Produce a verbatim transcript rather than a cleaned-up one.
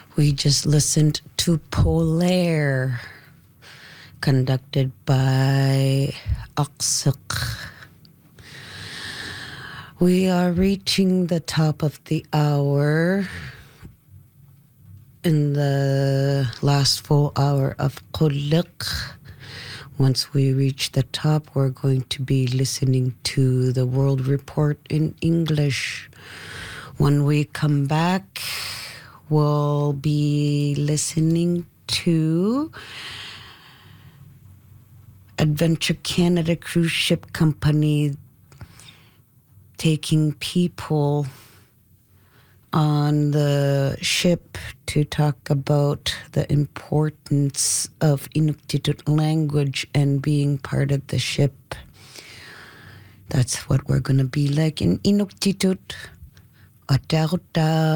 We just listened to Polaire, conducted by Oksuk. We are reaching the top of the hour in the last full hour of Qulliq. Once we reach the top, we're going to be listening to the World Report in English. When we come back, we'll be listening to Adventure Canada Cruise Ship Company taking people on the ship to talk about the importance of Inuktitut language and being part of the ship. That's what we're going to be like in Inuktitut. Atauta.